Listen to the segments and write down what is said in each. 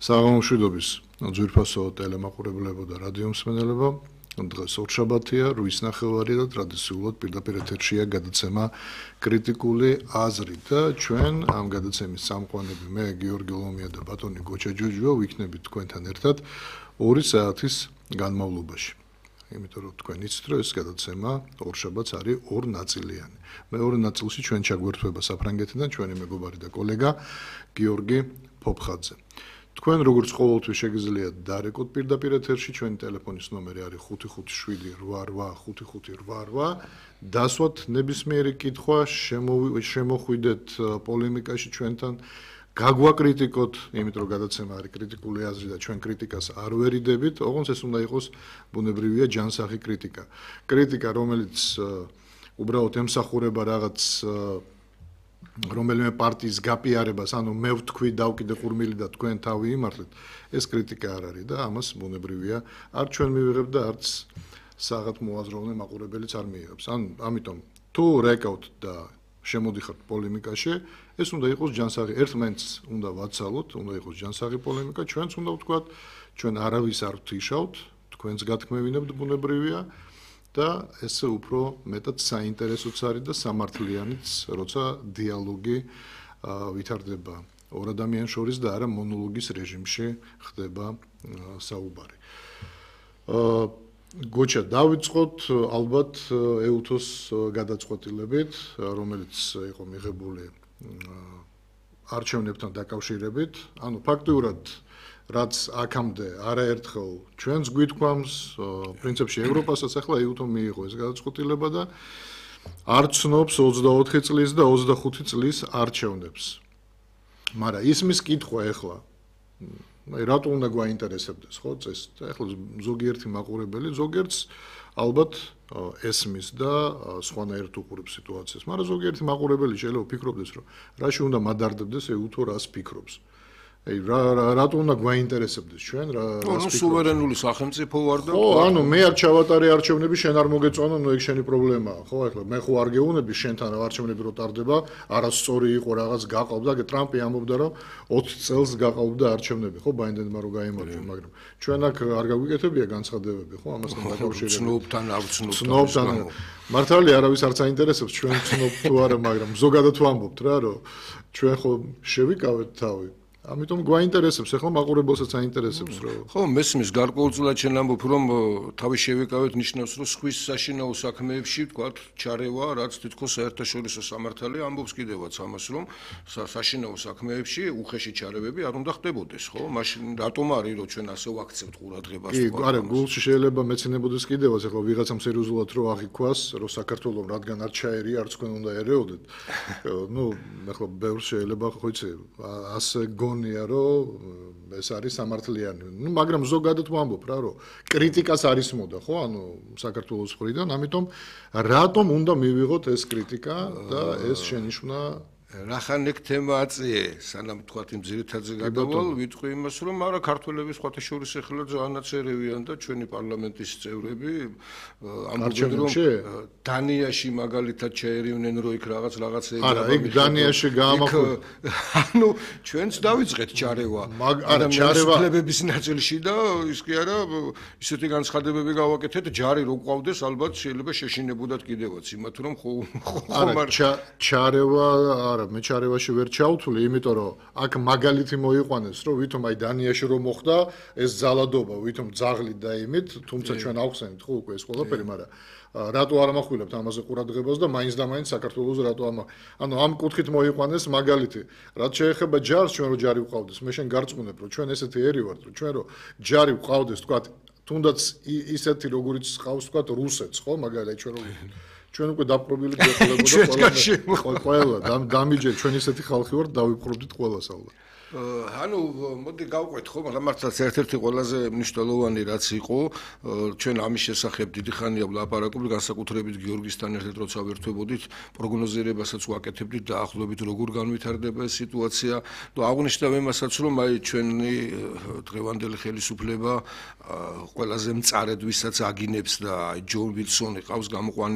საღამოშვიდობის ძვირფასო ტელემაყურებლებო და რადიო მსმენელებო, დღეს ორშაბათია, 8:30 და ტრადიციულად პირდაპირ ეთერშია გადაცემა კრიტიკული აზრი და ჩვენ ამ გადაცემის წამყვანები მე გიორგი ლომია და ბატონი გოჩა ჯოჯუა ვიქნებით თქვენთან ერთად 2 საათის განმავლობაში. იმიტომ რომ თქვენ იცით რომ ეს გადაცემა ორშაბათს არის 2 ნაწილიანი. მეორე ნაწილში ჩვენ ჩაგვერთვება საფრანგეთიდან ჩვენი მეგობარი და კოლეგა გიორგი ფოფხაძე. თქვენ როგორც ყოველთვის შეგიძლიათ დარეკოთ პირდაპირ ეთერში ჩვენი ტელეფონის ნომერი არის 557885588. დასვათ ნებისმიერი კითხვა, შემოხვიდეთ პოლემიკაში ჩვენთან, გაგვაკრიტიკოთ, იმიტომ რომ გადაცემა არის კრიტიკული აზრი და ჩვენ კრიტიკას არ ვერიდებით, ოღონდ ეს უნდა იყოს ბუნებრივია ჯანსაღი კრიტიკა. კრიტიკა, რომელიც უბრალოდ ემსახურება რაღაც რომელიმე პარტიის გაპიარებას, ანუ მე ვთქვი დავკიდე ყურმილი და თქვენ თავი იმართლეთ, ეს კრიტიკა არ არის და ამას ბუნებრივია არ ჩვენ მივიღებთ და არც საღათ მოაზროვნე მაყურებელიც არ მიიღებს. ამიტომ თუ რეკავთ და შემოდიხართ პოლემიკაში, ეს უნდა იყოს ჯანსაღი, ერთმანეთს უნდა ვაცალოთ, უნდა იყოს ჯანსაღი პოლემიკა, ჩვენც უნდა ვთქვათ, ჩვენ არავის არ ვთიშავთ, თქვენს გათქმევინებთ ბუნებრივია. და ესე უფრო მეტად საინტერესოც არის და სამართლიანიც, როცა დიალოგი ვითარდება ორ ადამიანს შორის და არა მონოლოგის რეჟიმში ხდება საუბარი. გოჩა, დავიწყოთ ალბათ ეუთოს გადაწყვეტილებით, რომელიც იყო მიღებული არჩევნებთან დაკავშირებით, ანუ ფაქტიურად რაც აქამდე არაერთხელ ჩვენს გვითქვამს, პრინციპში ევროპასაც ახლა ეუთომ მიიღო ეს გადაწყვეტილება და არ ცნობს 24 წლის და 25 წლის არჩევნებს. მაგრამ ისმის კითხვა ახლა, რატო უნდა გვაინტერესებდეს, ხო, წეს? ახლა ზოგიერთი მაყურებელი, ზოგიერთს ალბათ ესმის და სხვანაირად უყურებს სიტუაციას, მაგრამ ზოგიერთი მაყურებელი შეიძლება ფიქრობდეს, რომ რაში უნდა მადარდებდეს ეუთო რას ფიქრობს. რატო უნდა გვაინტერესებდეს ჩვენ რა სუვერენული სახელმწიფო ვარ და ანუ მე არ ჩავატარე არჩევნები, შენ არ მოგეწონა, ნუ ეგ შენი პრობლემაა, ხო? ახლა მე ხო არ გეუბნები შენთან არჩევნები რო ტარდება, არასწორი იყო რაღაც გაყავდა, ტრამპი ამბობდა რომ 20 წელს გაყავდა არჩევნები, ხო, ბაიდენმა რო გაიმარჯვა, მაგრამ ჩვენ აქ არ გაგვიკეთებია განცხადებები, ხო, ამასთან დაკავშირებით. ცნობთან არ ვცნობ. მართალია არავის არ საინტერესებს ჩვენ ვცნობთ თუ არა, მაგრამ ზოგადად ვამბობთ რა, რომ ჩვენ ხო შევიკავეთ თავი. ამიტომ გვაინტერესებს, ახლა მაყურებელსაც აინტერესებს, რომ ხო, მესმის გარკვეულწილად შენ ამბობ, რომ თავი შევიკავეთ ნიშნავს, რომ სხვის საშინაო საქმეებში, თქვათ, ჩარევა, რაც თითქოს საერთაშორისო სამართალი ამბობს კიდევაც ამას, რომ საშინაო საქმეებში უხეში ჩარევები არ უნდა ხდებოდეს, ხო? მაშინ რატომ არის, რომ ჩვენ ასე ვაქცევთ ყურადღებას? არა, გულში შეიძლება მეცნებოდეს კიდევაც, ახლა ვიღაცამ სერიოზულად რო აღიქვას, რომ საქართველოს რადგან არ ჩაერია, არც თქვენ უნდა ერეოდეთ. ნუ, ახლა ბევრს შეიძლება, ხო იცი, ასე გონია რომ ეს არის სამართლიანი. ნუ მაგრამ ზოგადად ვამბობ რა, რომ კრიტიკას არის მოდა, ხო? ანუ საქართველოს მხრიდან, ამიტომ რატომ უნდა მივიღოთ ეს კრიტიკა და ეს შენიშვნა რახან ეგ თემა აწიე, სანამ თქვათ იმ ძირითადზე გადავალ, ვიტყვი იმას, რომ არა ქართველების სხვათა შორის ახლა ძალიანაცერევიან და ჩვენი პარლამენტის წევრები ამბობენ, რომ დანიაში მაგალითად ჩაერივნენ, რომ იქ რაღაცეები არა, იქ დანიაში გაამახვილა. ანუ ჩვენც დავიწყეთ ჩარევა. არა, ჩარევა ფლებების ნაწილში და ის კი არა, ისეთი განცხადებები გავაკეთეთ, ჯარი რო ყავდეს, ალბათ შეიძლება შეშინებოდათ კიდევაც, იმათ რომ არა, ჩარევა არა მე ჩარევაში ვერ ჩავთვლი, იმიტომ რომ აქ მაგალითი მოიყვანეს, რომ ვითომ აი დანიაში რომ მოხდა ეს ძალადობა, ვითომ ძაღლი და იმით, თუმცა ჩვენ ავხსენით ხო უკვე ეს ყველაფერი, მაგრამ რატო არ ამახვილებთ ამაზე ყურადღებას და მაინც და მაინც საქართველოს რატო ანუ ამ კუთხით მოიყვანეს მაგალითი. რაც შეეხება ჯარს, ჩვენ რო ჯარი ვყავდეს, მე შენ გარწმუნებ, რომ ჩვენ ესეთი ერი ვართ, რომ ჩვენ რო ჯარი ვყავდეს, თქვათ, თუნდაც ისეთი როგორიც ყავს, თქვათ, რუსეთს, ხო, მაგალითად ჩვენ რო ჩვენ უკვე დაპყრობილი გვეყოლებოდა ყველა დამიჯერ ჩვენ ისეთი ხალხი ვართ დავიპყრობდით ყველას ალბათ. ანუ მოდი გავყვეთ ხო, მაგრამ მართლაც ერთ-ერთი ყველაზე მნიშვნელოვანი რაც იყო, ჩვენ ამის შესახებ დიდი ხანია ვლაპარაკობთ, განსაკუთრებით გიორგისთან ერთად როცა ვერთვებოდით, პროგნოზირებასაც ვაკეთებდით და ახლობით როგორ განვითარდება ეს სიტუაცია. და აღნიშნავ იმასაც, რომ აი ჩვენი დღევანდელი ხელისუფლება ყველაზე მწარედ ვისაც აგინებს და აი ჯონ ვილსონი ყავს გამოყვანილი, ნუ არ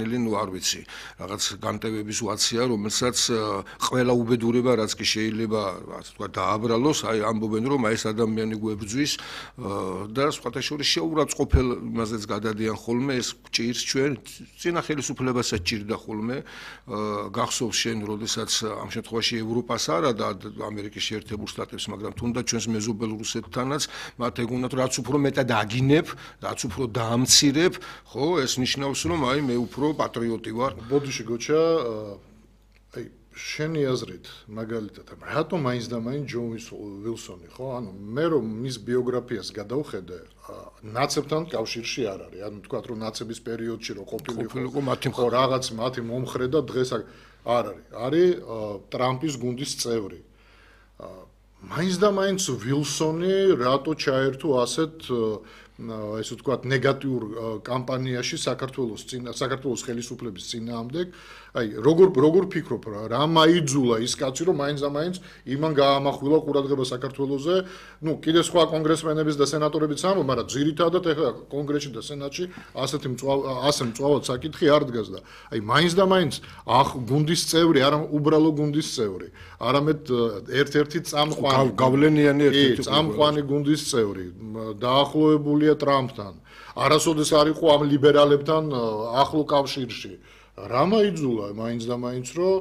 არ ვიცი, რაღაც განტევების ვაცია, რომელსაც ყველა უბედურება რაც კი შეიძლება, ასე ვთქვათ, დააბრალოს, აი ამბობენ რომ აი ეს ადამიანი გვებრძვის და სხვათა შორის შეურაცხყოფელ იმაზეც გადადიან ხოლმე, ეს გჭირს ჩვენ წინა ხელისუფლებასაც ჭირდა ხოლმე, გახსოვს შენ, როდესაც ამ შემთხვევაში ევროპას არა და ამერიკის შეერთებულ შტატებს, მაგრამ თუნდაც ჩვენს მეზობელ რუსეთთანაც, მათ ეგონათ რაც უფრო მეტად აგინებ, რაც უფრო დაამცირებ, ხო, ეს ნიშნავს რომ აი მე უფრო პატრიოტი ვარ. ბოდიში გოჩა, აი შენი აზრით, მაგალითად, რატომ მაინც და მაინც ჯონ ვილსონი, ხო? ანუ მე რომ მის ბიოგრაფიას გადავხედე, ნაცებთან კავშირში არ არის. ანუ თქვა რომ ნაცების პერიოდში რო ყოფილიყო მათი ხო რაღაც მათი მომხრე და დღეს არ არის. არის ტრამპის გუნდის წევრი. მაინც და მაინც ვილსონი რატო ჩაერთო ასეთ ესე ვთქვათ ნეგატიურ კამპანიაში საქართველოს ხელისუფლების წინააღმდეგ, აი როგორ ფიქრობ რა მაიძულა ის კაცი რომ მაინც და მაინც იმან გაამახვილა ყურადღება საქართველოზე, ნუ კიდე სხვა კონგრესმენების და სენატორებიც ამბობ, მაგრამ ძირითადად ეხლა კონგრესში და სენატში ასე მწვავად საკითხი არ დგას და აი მაინც და მაინც გუნდის წევრი, არა უბრალო გუნდის წევრი, არამედ ერთ-ერთი წამყვანი გავლენიანი ერთ-ერთი წამყვანი გუნდის წევრი, დაახლოებულია ტრამპთან, არასოდეს არ იყო ამ ლიბერალებთან ახლო კავშირში. რა მაიძულა მაინც და მაინც რომ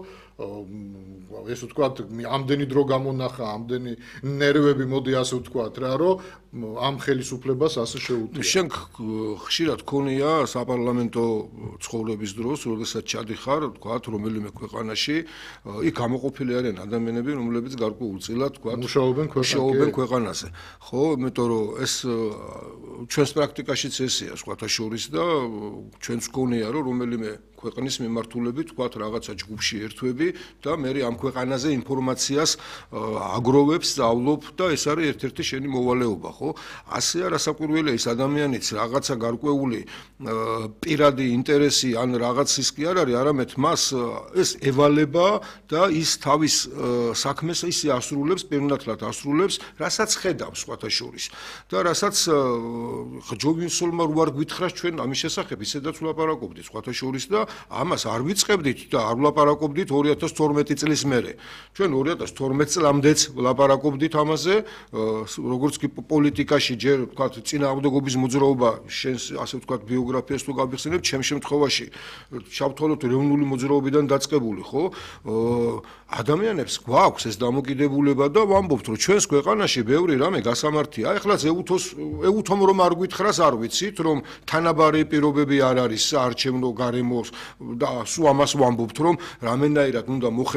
ესე ვთქვათ, ამდენი დრო გამონახა, ამდენი ნერვები მოდი ასე ვთქვათ რა, რომ ამ ხელისუფლებას ასე შეუძლია. შენ ხშირად გქონია საპარლამენტო ცხოვრების დროს, როდესაც ჩადიხარ, ვთქვათ, რომელიმე ქვეყანაში, იქ გამოყოფილი არიან ადამიანები, რომლებიც გარკვეულწილად, ვთქვათ, მუშაობენ ქვეყანაზე. ხო, იმიტომ რომ ეს ჩვენს პრაქტიკაშიც ესეა, სხვათა შორის და ჩვენც გქონია, რომ რომელიმე ქვეყნის მიმართულებით, ვთქვათ, რაღაცა ჯგუფში ერთვები და მე ამ ქვეყანაზე ინფორმაციას აგროვებს, სწავლობ და ეს არის ერთ-ერთი შენი მოვალეობა, ხო? ასე არასაკვირველია ის ადამიანიც რაღაცა გარკვეული პირადი ინტერესი ან რაღაც ის კი არ არის, არამედ მას ეს ევალება და ის თავის საქმეს ისე ასრულებს, პირნათლად ასრულებს, რასაც ხედავს სხვათა შორის. და რასაც ჯონ ვილსონმა როარ გვითხრას ჩვენ ამის შესახებ, ისედაც ვლაპარაკობდით სხვათა შორის და ამას არ ვიწყებდით და არ ვლაპარაკობდით 2012 წლის მერე. ჩვენ 2012 წლამდეც ვლაპარაკობდით ამაზე, როგორც კი პოლიტიკაში ჯერ ვთქვათ წინააღმდეგობის მოძრაობა შენს ასე ვთქვათ ბიოგრაფიას თუ გავიხსენებ, ჩემ შემთხვევაში ჩავთვალოთ ეროვნული მოძრაობიდან დაწყებული, ხო? ადამიანებს გვაქვს ეს დამოკიდებულება და ვამბობთ, რომ ჩვენს ქვეყანაში ბევრი რამე გასამართია. ეხლაც ეუთომ რომ არ გვითხრას, არ ვიცით, რომ თანაბარი პირობები არ არის საარჩევნო გარემოს და სულ ამას ვამბობთ, რომ რამენაირად უნდა